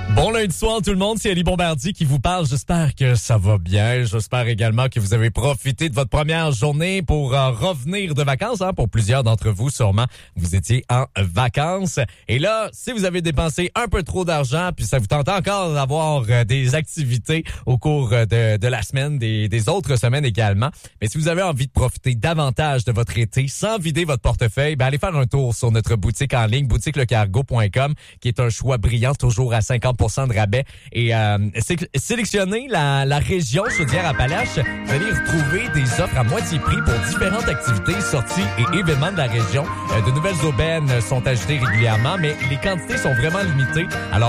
Bon lundi soir tout le monde, c'est Ali Bombardier qui vous parle. J'espère que ça va bien. J'espère également que vous avez profité de votre première journée pour revenir de vacances. Pour plusieurs d'entre vous, sûrement, vous étiez en vacances. Et là, si vous avez dépensé un peu trop d'argent, puis ça vous tente encore d'avoir des activités au cours de la semaine, des autres semaines également, mais si vous avez envie de profiter davantage de votre été sans vider votre portefeuille, allez faire un tour sur notre boutique en ligne, boutiquelecargo.com, qui est un choix brillant, toujours à 50% de rabais. Et sélectionnez la région Chaudière-Appalaches. Vous allez retrouver des offres à moitié prix pour différentes activités, sorties et événements de la région. De nouvelles aubaines sont ajoutées régulièrement, mais les quantités sont vraiment limitées. Alors,